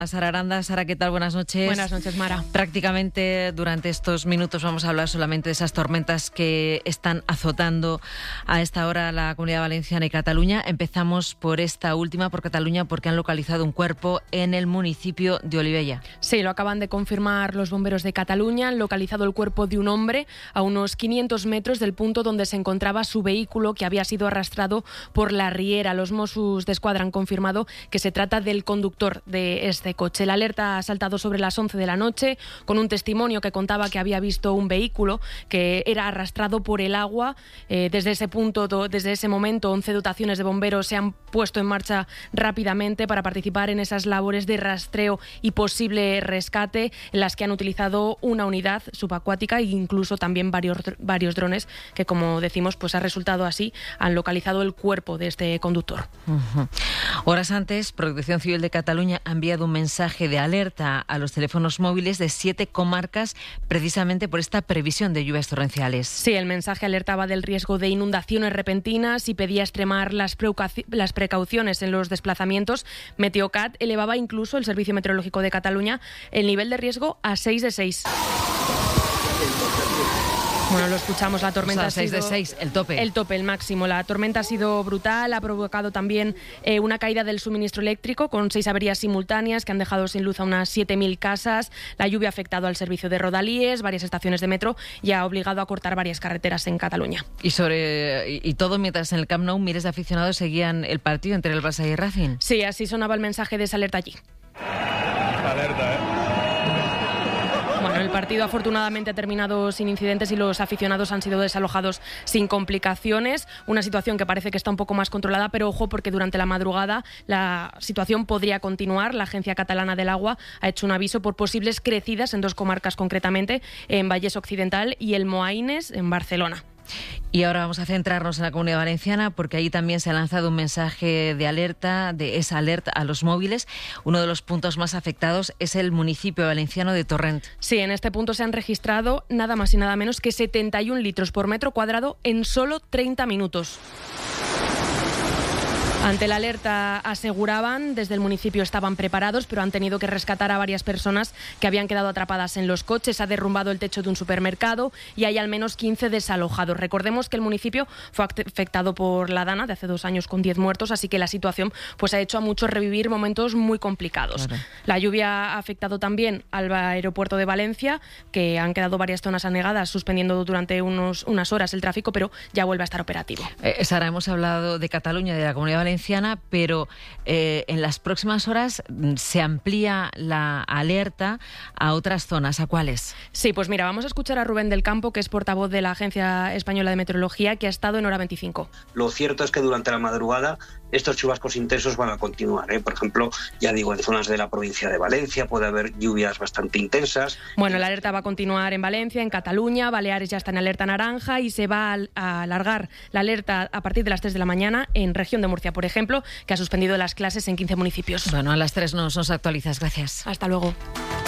Sara Aranda. Sara, ¿qué tal? Buenas noches. Buenas noches, Mara. Prácticamente durante estos minutos vamos a hablar solamente de esas tormentas que están azotando a esta hora la Comunidad Valenciana y Cataluña. Empezamos por esta última, por Cataluña, porque han localizado un cuerpo en el municipio de Olivella. Sí, lo acaban de confirmar los bomberos de Cataluña. Han localizado el cuerpo de un hombre a unos 500 metros del punto donde se encontraba su vehículo, que había sido arrastrado por la riera. Los Mossos d'Esquadra han confirmado que se trata del conductor de este coche. La alerta ha saltado sobre las 11 de la noche con un testimonio que contaba que había visto un vehículo que era arrastrado por el agua. Desde ese momento, 11 dotaciones de bomberos se han puesto en marcha rápidamente para participar en esas labores de rastreo y posible rescate, en las que han utilizado una unidad subacuática e incluso también varios drones que, como decimos, pues ha resultado así. Han localizado el cuerpo de este conductor. Horas antes, Protección Civil de Cataluña ha enviado un mensaje de alerta a los teléfonos móviles de 7 comarcas precisamente por esta previsión de lluvias torrenciales. Sí, el mensaje alertaba del riesgo de inundaciones repentinas y pedía extremar las precauciones en los desplazamientos. Meteocat elevaba incluso, el Servicio Meteorológico de Cataluña, el nivel de riesgo a 6 de 6. Bueno, lo escuchamos, la tormenta ha sido... 6 de 6, el tope. El tope, el máximo. La tormenta ha sido brutal, ha provocado también una caída del suministro eléctrico con 6 averías simultáneas que han dejado sin luz a unas 7.000 casas. La lluvia ha afectado al servicio de rodalíes, varias estaciones de metro y ha obligado a cortar varias carreteras en Cataluña. Y todo mientras en el Camp Nou miles de aficionados seguían el partido entre el Barça y el Racing. Sí, así sonaba el mensaje de esa alerta allí. Alerta, Bueno, el partido afortunadamente ha terminado sin incidentes y los aficionados han sido desalojados sin complicaciones. Una situación que parece que está un poco más controlada, pero ojo, porque durante la madrugada la situación podría continuar. La Agencia Catalana del Agua ha hecho un aviso por posibles crecidas en 2 comarcas concretamente, en Vallès Occidental y el Moaines, en Barcelona. Y ahora vamos a centrarnos en la Comunidad Valenciana, porque ahí también se ha lanzado un mensaje de alerta, de esa alerta a los móviles. Uno de los puntos más afectados es el municipio valenciano de Torrent. Sí, en este punto se han registrado nada más y nada menos que 71 litros por metro cuadrado en solo 30 minutos. Ante la alerta, aseguraban, desde el municipio estaban preparados, pero han tenido que rescatar a varias personas que habían quedado atrapadas en los coches. Ha derrumbado el techo de un supermercado y hay al menos 15 desalojados. Recordemos que el municipio fue afectado por la Dana de hace 2 años con 10 muertos, así que la situación pues ha hecho a muchos revivir momentos muy complicados. Claro. La lluvia ha afectado también al aeropuerto de Valencia, que han quedado varias zonas anegadas, suspendiendo durante unas horas el tráfico, pero ya vuelve a estar operativo. Sara, hemos hablado de Cataluña, de la Comunidad Valenciana, pero en las próximas horas se amplía la alerta a otras zonas. ¿A cuáles? Sí, pues mira, vamos a escuchar a Rubén del Campo, que es portavoz de la Agencia Española de Meteorología, que ha estado en hora 25. Lo cierto es que durante la madrugada estos chubascos intensos van a continuar, Por ejemplo, ya digo, en zonas de la provincia de Valencia puede haber lluvias bastante intensas. Bueno, la alerta va a continuar en Valencia, en Cataluña. Baleares ya está en alerta naranja y se va a alargar la alerta a partir de las 3 de la mañana en región de Murcia, por ejemplo, que ha suspendido las clases en 15 municipios. Bueno, a las 3 nos actualizas. Gracias. Hasta luego.